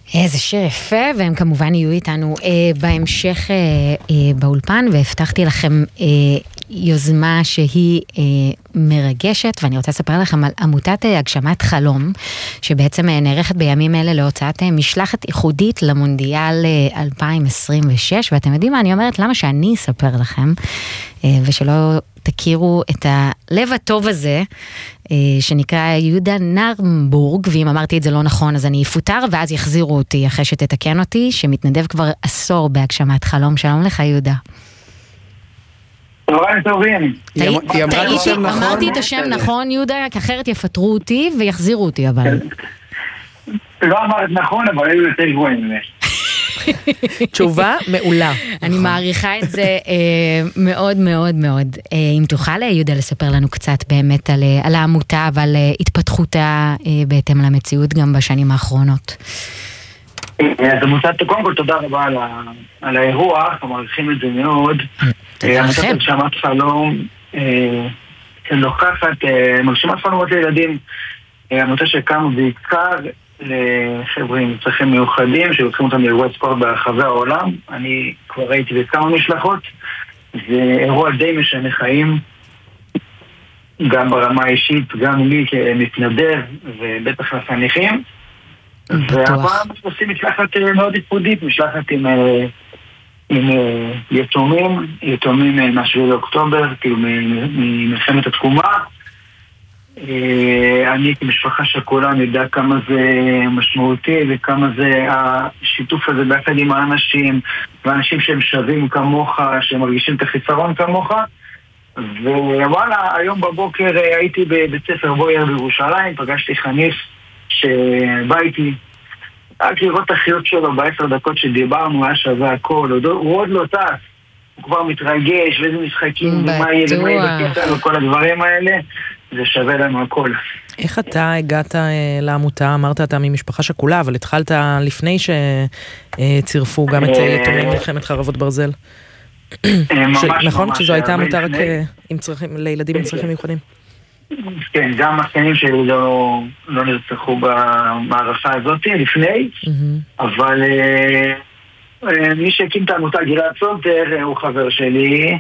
איזה שיר יפה, והם כמובן יהיו איתנו בהמשך באולפן, והבטחתי לכם יוזמה שהיא מרגשת, ואני רוצה לספר לכם על עמותת הגשמת חלום, שבעצם נערכת בימים אלה להוצאת משלחת ייחודית למונדיאל 2026, ואתם יודעים מה אני אומרת? למה שאני אספר לכם, ושלא תכירו את הלב הטוב הזה, שנקרא יהודה נרמבורג, ואם אמרתי את זה לא נכון, אז אני אפוטר, ואז יחזירו אותי אחרי שתתקן אותי, שמתנדב כבר עשור בהגשמת חלום. שלום לך, יהודה. צהריים טובים. אמרתי את השם נכון, יהודה, כי אחרת יפטרו אותי ויחזירו אותי, אבל... לא אמרת נכון, אבל היו יותר גבוהים. תשובה מעולה. אני מעריכה את זה מאוד מאוד מאוד. אם תוכל, יהודה, לספר לנו קצת באמת על העמותה ועל התפתחותה בהתאם למציאות גם בשנים האחרונות. אז עמותת, קודם כל תודה רבה על האירוע, אנחנו מעריכים את זה מאוד. תודה לכם. עמותת הגשמת חלום לוקחת, מגשימת חלומות לילדים, עמותה שקמה בעיקר לחבר'ה עם צרכים מיוחדים שלוקחים אותם לאירועי ספורט ברחבי העולם. אני כבר ראיתי בכמה משלחות, זה אירוע די משנה חיים, גם ברמה האישית, גם לי כמתנדב ובטח לחניכים. והפעם עושים משלחת מאוד ייחודית, משלחת עם יתומים מה-7 לאוקטובר, כאילו ממלחמת התקומה. אני כמשפחה שכולה נדע כמה זה משמעותי וכמה זה השיתוף הזה ביחד עם האנשים ואנשים שהם שווים כמוך, שהם מרגישים את החיסרון כמוך. ווואלה, היום בבוקר הייתי בבית ספר בויר בירושלים, פגשתי חניך שבא איתי, רק לראות את החיות שלו ב10 דקות שדיברנו, היה שווה הכל, הוא עוד לא טס, הוא כבר מתרגש, ואיזה משחקים, ומה יהיה בקטע, וכל הדברים האלה, זה שווה לנו הכל. איך אתה הגעת לעמותה? אמרת אתה ממשפחה שכולה, אבל התחלת לפני שצירפו גם את יתומי מלחמת חרבות ברזל. נכון? שזו הייתה עמותה רק לילדים עם צרכים מיוחדים? כן, גם השכנים שלי לא נרצחו במערכה הזאת לפני, אבל מי שהקים את העמותה, גלעד סולטר, הוא חבר שלי,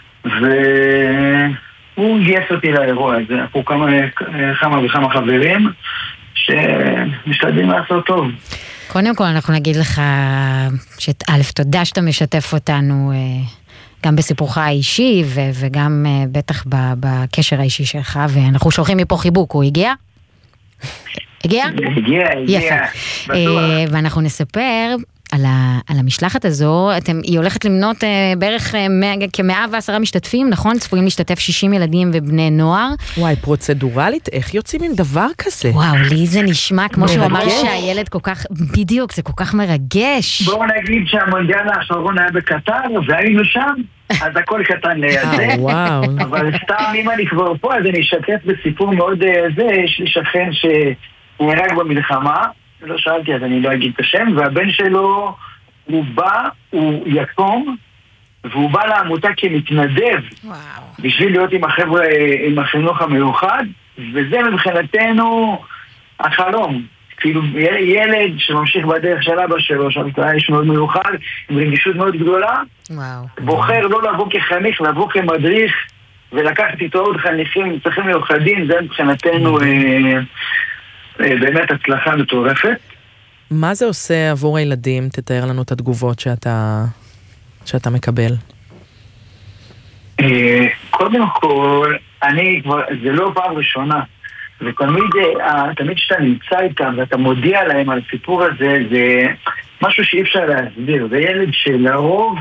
והוא גייס אותי לאירוע הזה. אנחנו כמה וכמה חברים שמשתדלים לעשות טוב. קודם כל אנחנו נגיד לך שא' תודה שאתה משתף אותנו גם בסיפורך האישי וגם בטח בקשר האישי שלך, ואנחנו שולחים מפה חיבוק. הוא הגיע? הגיע? הגיע. יפה. ואנחנו נספר על המשלחת הזו. היא הולכת למנות בערך כ110 משתתפים, נכון? צפויים להשתתף 60 ילדים ובני נוער. וואי, פרוצדורלית, איך יוצאים עם דבר כזה? וואו, לי זה נשמע כמו שהוא אמר שהילד כל כך, בדיוק, זה כל כך מרגש. בואו נגיד שהמונדיאל האחרון היה בקטר, והיינו שם, אז הכל קטן לידי. אבל סתם, אם אני כבר פה, אז אני אשתף בסיפור מאוד זה, יש לי שכן שנהרג במלחמה, לא שאלתי, אז אני לא אגיד את השם, והבן שלו, הוא יתום, והוא בא לעמותה כמתנדב, בשביל להיות עם החבר'ה, עם החינוך המיוחד, וזה מבחינתנו החלום. כאילו ילד שממשיך בדרך של אבא שלו, שהמטרה יש מאוד מיוחד, עם רגישות מאוד גדולה, בוחר לא לבוא כחניך, לבוא כמדריך, ולקחת איתו עוד חניכים עם צרכים מיוחדים, זה מבחינתנו באמת הצלחה מטורפת. מה זה עושה עבור הילדים? תתאר לנו את התגובות שאתה מקבל. קודם כל, זה לא פעם ראשונה, ותמיד שאתה נמצא איתם ואתה מודיע להם על הסיפור הזה, זה משהו שאי אפשר להסביר. זה ילד שלרוב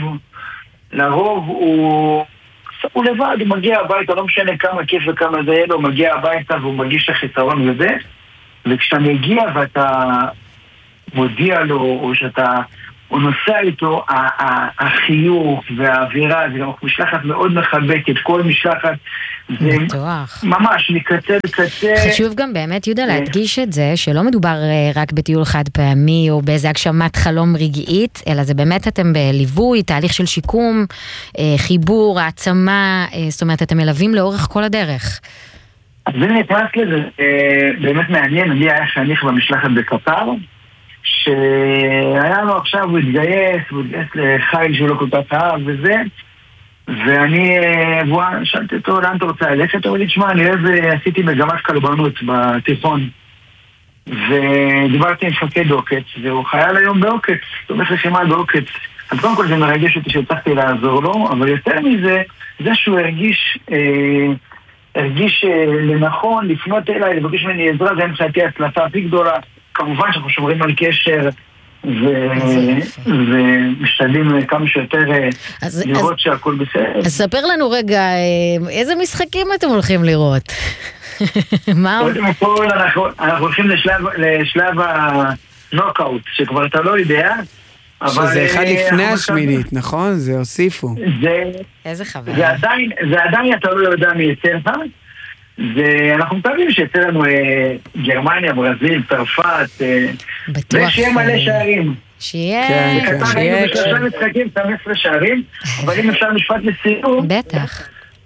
הוא לבד, הוא מגיע הביתה, לא משנה כמה כיף וכמה זה יהיה לו, הוא מגיע הביתה והוא מרגיש את החיסרון וזה, וכשאתה מגיע ואתה מודיע לו, או הוא נוסע איתו, החיוך והאווירה, זה גם משלחת מאוד מחבקת, כל משלחת, זה ממש מקצה לקצה. חשוב גם באמת, יהודה, להדגיש את זה, שלא מדובר רק בטיול חד פעמי, או באיזה הגשמת חלום רגעית, אלא זה באמת אתם בליווי, תהליך של שיקום, חיבור, העצמה, זאת אומרת, אתם מלווים לאורך כל הדרך. אז זה נכנס לזה, באמת מעניין, אני היה חניך במשלחת בקטר, שהיה לו עכשיו, הוא התגייס לחיל שהוא לא כל כך אהב וזה, ואני, שאלתי אותו, לאן אתה רוצה ללכת? הוא לי, תשמע, אני עשיתי מגמת כלבנות בתיכון, ודיברתי עם מפקד עוקץ, והוא חייל היום בעוקץ, תומך לחימה בעוקץ. אז קודם כל זה מרגש אותי שהצלחתי לעזור לו, אבל יותר מזה, זה שהוא הרגיש לנכון לפנות אליי, לבקש ממני עזרה, זה מבחינתי הצלחה הכי גדולה. כמובן שאנחנו שומרים על קשר ומשתדלים כמה שיותר לראות שהכל בסדר. אז ספר לנו רגע, איזה משחקים אתם הולכים לראות? קודם כל אנחנו הולכים לשלב הנוקאוט, שכבר אתה לא יודע, שזה אחד לפני השמינית, נכון? זה הוסיפו. איזה חבר. זה עדיין אתה לא יודע מי יצא לך. ואנחנו מקווים שיצא לנו גרמניה, ברזיל, צרפת, ושיהיה מלא שערים. שיהיה. שיהיה. בשלושה משחקים 15 שערים, אבל אם אפשר משפט לסיום. בטח.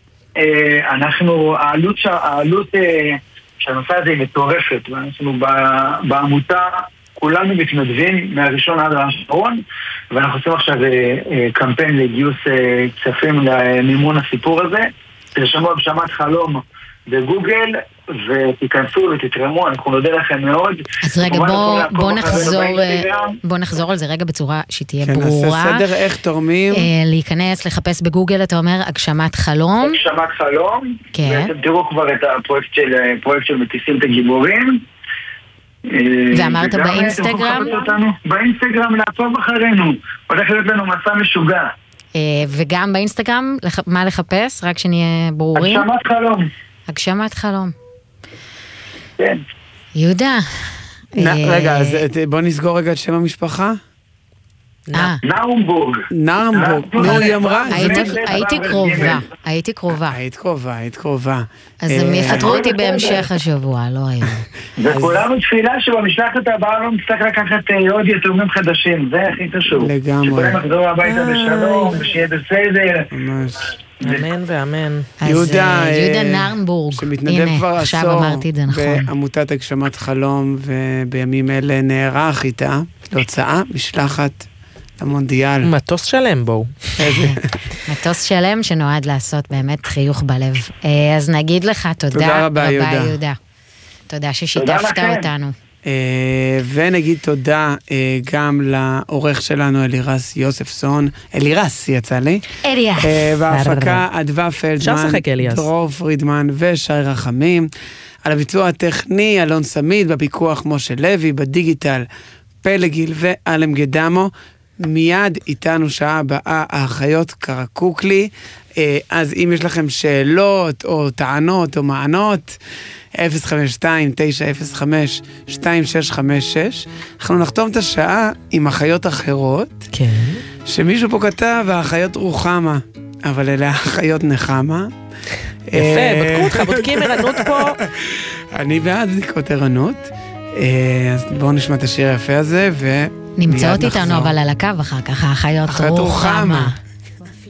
העלות שהנושא הזה היא מטורפת, ואנחנו בעמותה כולנו מתנדבים מהראשון עד האחרון, ואנחנו עושים עכשיו קמפיין לגיוס כספים למימון הסיפור הזה. תרשמו הגשמת חלום בגוגל, ותיכנסו ותתרמו, אנחנו נודה לכם מאוד. אז רגע, בוא נחזור על זה רגע בצורה שתהיה ברורה. נעשה סדר איך תורמים. להיכנס, לחפש בגוגל, אתה אומר, הגשמת חלום. הגשמת חלום. כן. ואתם תראו כבר את הפרויקט של מטיסים את הגיבורים. ואמרת באינסטגרם? באינסטגרם לעצוב אחרינו. הולך להיות לנו מסע משוגע. וגם באינסטגרם, מה לחפש? רק שנהיה ברורים. הגשמת חלום. הגשמת חלום. כן. יהודה. רגע, אז בוא נסגור רגע את שם המשפחה. נרמבורג. נו, היא אמרה. הייתי קרובה. היית קרובה. אז הם יפטרו אותי בהמשך השבוע, לא היום. וכולנו תפילה שבמשלחת הבאה לא נצטרך לקחת עוד יתומים חדשים, זה הכי חשוב. לגמרי. שכולם יחזרו הביתה בשלום, ושיהיה בסדר. ממש. אמן ואמן. יהודה נרנבורג, שמתנדב כבר עשור נכון. בעמותת הגשמת חלום, ובימים אלה נערך איתה להוצאה משלחת המונדיאל. מטוס שלם בואו. מטוס שלם שנועד לעשות באמת חיוך בלב. אז נגיד לך תודה רבה יהודה. תודה ששיתפת אותנו. ונגיד תודה גם לעורך שלנו אלירס יוספסון, אלירס יצא לי, בהפקה אדווה פלדמן, דרור פרידמן ושי רחמים, על הביצוע הטכני אלון סמיד, בפיקוח משה לוי, בדיגיטל פלגיל ואלם גדמו. מיד איתנו שעה הבאה האחיות קרקוקלי, אז אם יש לכם שאלות או טענות או מענות, 052-905-2656. אנחנו נחתום את השעה עם אחיות אחרות, כן. שמישהו פה כתב, האחיות רוחמה, אבל אלה האחיות נחמה. יפה, בדקו אותך, בודקים ערנות פה. אני בעד בדיקות ערנות, אז בואו נשמע את השיר היפה הזה, נמצאות איתנו אבל על הקו אחר כך, האחיות רוחמה.